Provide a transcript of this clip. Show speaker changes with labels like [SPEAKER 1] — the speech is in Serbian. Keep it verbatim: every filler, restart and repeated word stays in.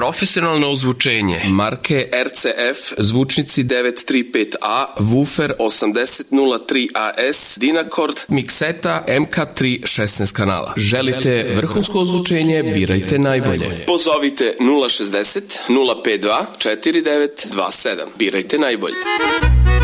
[SPEAKER 1] profesionalno ozvučenje
[SPEAKER 2] marke R C F, zvučnici devet tri pet A, Woofer osamdeset nula tri A S, Dynacord, Mixeta M K tri šesnaest kanala. Želite vrhunsko ozvučenje, birajte najbolje. Pozovite nula šezdeset nula pet dva četiri devet dva sedam. Birajte najbolje.